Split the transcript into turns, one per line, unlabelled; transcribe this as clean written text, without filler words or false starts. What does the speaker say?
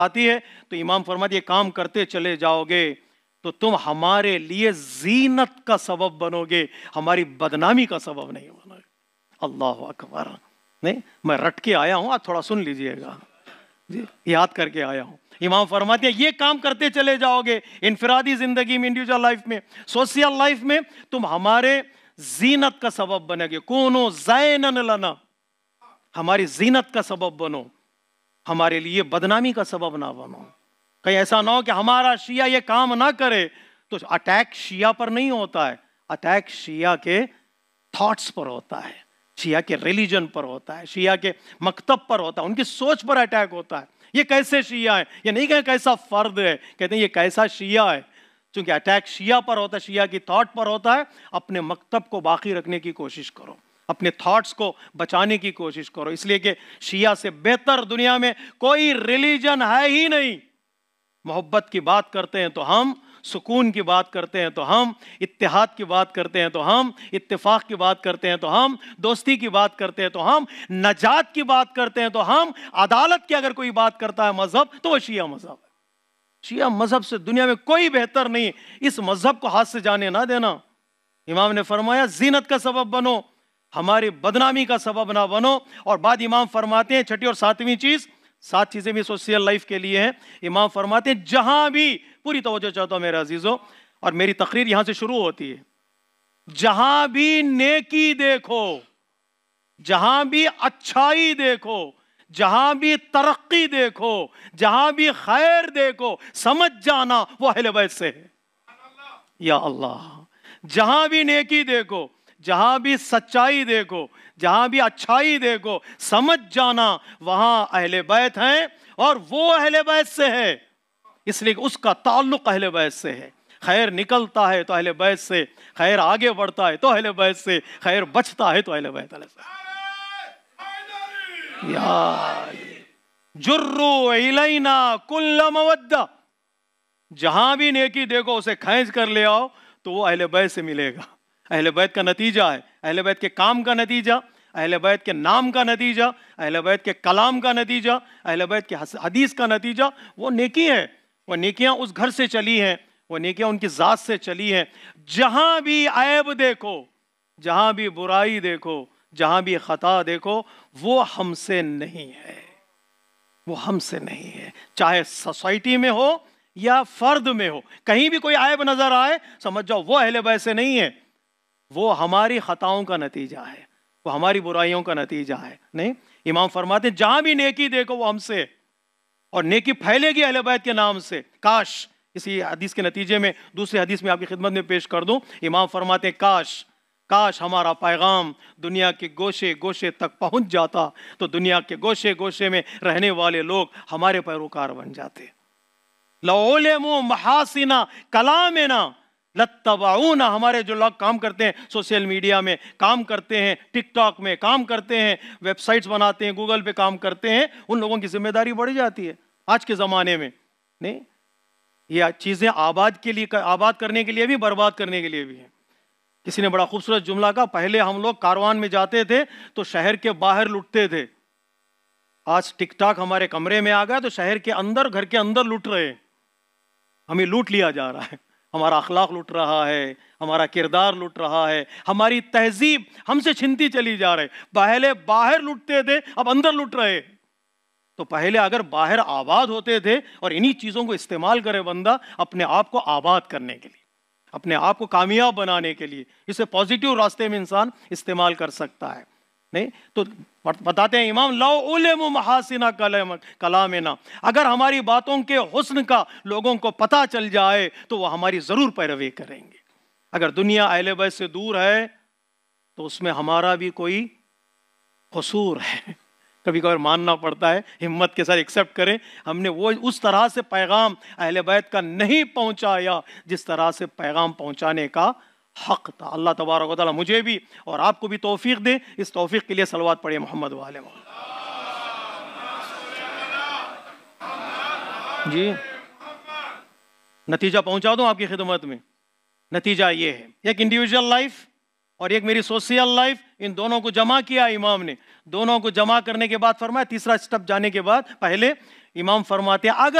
آتی ہے تو امام فرماتے یہ کام کرتے چلے جاؤ گے تو تم ہمارے لیے زینت کا سبب بنو گے، ہماری بدنامی کا سبب نہیں بنو گے۔ اللہ اکبر۔ نہیں میں رٹ کے آیا ہوں، آپ تھوڑا سن لیجئے گا، جی یاد کر کے آیا ہوں۔ امام فرماتے ہیں یہ کام کرتے چلے جاؤ گے، انفرادی زندگی میں، انڈیویجول لائف میں، سوشل لائف میں، تم ہمارے زینت کا سبب بنے گے۔ کونو زینن لنا، ہماری زینت کا سبب بنو، ہمارے لیے بدنامی کا سبب نہ بنو۔ کہیں ایسا نہ ہو کہ ہمارا شیعہ یہ کام نہ کرے تو اٹیک شیعہ پر نہیں ہوتا ہے، اٹیک شیعہ کے تھاٹس پر ہوتا ہے، شیعہ کے ریلیجن پر ہوتا ہے، شیعہ کے مکتب پر ہوتا ہے، ان کی سوچ پر اٹیک ہوتا ہے۔ یہ کیسے شیعہ ہے؟ یہ نہیں کہ کیسا فرد ہے، کہتے ہیں یہ کیسا شیعہ ہے۔ چونکہ اٹیک شیعہ پر ہوتا ہے، شیعہ کی تھاٹ پر ہوتا ہے، اپنے مکتب کو باقی رکھنے کی کوشش کرو، اپنے تھاٹس کو بچانے کی کوشش کرو، اس لیے کہ شیعہ سے بہتر دنیا میں کوئی ریلیجن ہے ہی نہیں۔ محبت کی بات کرتے ہیں تو ہم، سکون کی بات کرتے ہیں تو ہم، اتحاد کی بات کرتے ہیں تو ہم، اتفاق کی بات کرتے ہیں تو ہم، دوستی کی بات کرتے ہیں تو ہم، نجات کی بات کرتے ہیں تو ہم، عدالت کی اگر کوئی بات کرتا ہے مذہب تو وہ شیعہ مذہب ہے۔ شیعہ مذہب سے دنیا میں کوئی بہتر نہیں، اس مذہب کو ہاتھ سے جانے نہ دینا۔ امام نے فرمایا زینت کا سبب بنو، ہماری بدنامی کا سبب نہ بنو۔ اور بعد امام فرماتے ہیں چھٹی اور ساتویں چیز، 7 چیزیں بھی سوشل لائف کے لیے ہیں۔ امام فرماتے ہیں جہاں بھی، پوری توجہ چاہتا ہوں میرے عزیزوں، اور میری تقریر یہاں سے شروع ہوتی ہے، جہاں بھی نیکی دیکھو، جہاں بھی اچھائی دیکھو، جہاں بھی ترقی دیکھو، جہاں بھی خیر دیکھو، سمجھ جانا وہ اہل بیت سے ہے۔ یا اللہ، جہاں بھی نیکی دیکھو، جہاں بھی سچائی دیکھو، جہاں بھی اچھائی دیکھو، سمجھ جانا وہاں اہل بیت ہیں، اور وہ اہل بیت سے ہے، اس لیے کہ اس کا تعلق اہل بیت سے ہے۔ خیر نکلتا ہے تو اہل بیت سے، خیر آگے بڑھتا ہے تو اہل بیت سے، خیر بچتا ہے تو اہل بیت سے۔ یا جروا الینا کل مودہ، جہاں بھی نیکی دیکھو اسے کھینچ کر لے آؤ تو وہ اہل بیت سے ملے گا۔ اہل بیت کا نتیجہ ہے، اہل بیت کے کام کا نتیجہ، اہل بیت کے نام کا نتیجہ، اہل بیت کے کلام کا نتیجہ، اہل بیت کے حدیث کا نتیجہ وہ نیکی ہے۔ وہ نیکیاں اس گھر سے چلی ہیں، وہ نیکیاں ان کی ذات سے چلی ہیں۔ جہاں بھی عیب دیکھو، جہاں بھی برائی دیکھو، جہاں بھی خطا دیکھو، وہ ہم سے نہیں ہے، وہ ہم سے نہیں ہے۔ چاہے سوسائٹی میں ہو یا فرد میں ہو، کہیں بھی کوئی عیب نظر آئے سمجھ جاؤ وہ اہل بیت سے نہیں ہے، وہ ہماری خطاؤں کا نتیجہ ہے، وہ ہماری برائیوں کا نتیجہ ہے۔ نہیں، امام فرماتے ہیں جہاں بھی نیکی دیکھو وہ ہم سے، اور نیکی پھیلے گی اہل بیت کے نام سے۔ کاش، اسی حدیث کے نتیجے میں دوسری حدیث میں آپ کی خدمت میں پیش کر دوں، امام فرماتے ہیں کاش ہمارا پیغام دنیا کے گوشے گوشے تک پہنچ جاتا تو دنیا کے گوشے گوشے میں رہنے والے لوگ ہمارے پیروکار بن جاتے۔ لو علموا محاسن کلامنا لاتبعونا، ہمارے جو لوگ کام کرتے ہیں سوشل میڈیا میں، کام کرتے ہیں ٹک ٹاک میں، کام کرتے ہیں ویب سائٹس بناتے ہیں، گوگل پہ کام کرتے ہیں، ان لوگوں کی ذمہ داری بڑھ جاتی ہے آج کے زمانے میں۔ نہیں، یہ چیزیں آباد کرنے کے لیے بھی، برباد کرنے کے لیے بھی ہیں۔ کسی نے بڑا خوبصورت جملہ کہا، پہلے ہم لوگ کاروان میں جاتے تھے تو شہر کے باہر لٹتے تھے، آج ٹک ٹاک ہمارے کمرے میں آ گیا تو شہر کے اندر، گھر کے اندر لٹ رہے ہیں، ہمیں لوٹ لیا جا رہا ہے، ہمارا اخلاق لٹ رہا ہے، ہمارا کردار لٹ رہا ہے، ہماری تہذیب ہم سے چھنتی چلی جا رہی۔ پہلے باہر لٹتے تھے، اب اندر لٹ رہے۔ تو پہلے اگر باہر آباد ہوتے تھے، اور انہی چیزوں کو استعمال کرے بندہ اپنے آپ کو آباد کرنے کے لیے، اپنے آپ کو کامیاب بنانے کے لیے، اسے پازیٹیو راستے میں انسان استعمال کر سکتا ہے۔ نہیں تو بتاتے ہیں امام، لو علموا محاسن کلامنا، اگر ہماری باتوں کے حسن کا لوگوں کو پتہ چل جائے تو وہ ہماری ضرور پیروی کریں گے۔ اگر دنیا اہل بیت سے دور ہے تو اس میں ہمارا بھی کوئی قصور ہے، کبھی کبھار ماننا پڑتا ہے، ہمت کے ساتھ ایکسیپٹ کریں، ہم نے وہ اس طرح سے پیغام اہل بیت کا نہیں پہنچایا جس طرح سے پیغام پہنچانے کا حق تھا۔ اللہ تبارک و تعالیٰ مجھے بھی اور آپ کو بھی توفیق دے۔ اس توفیق کے لیے صلوات پڑھیں محمد و آل محمد۔ جی نتیجہ پہنچا دوں آپ کی خدمت میں۔ نتیجہ یہ ہے، ایک انڈیویجول لائف اور ایک میری سوشل لائف، ان دونوں کو جمع کیا امام نے۔ دونوں کو جمع کرنے کے بعد فرمایا، تیسرا سٹیپ جانے کے بعد، پہلے امام فرماتے ہیں اگر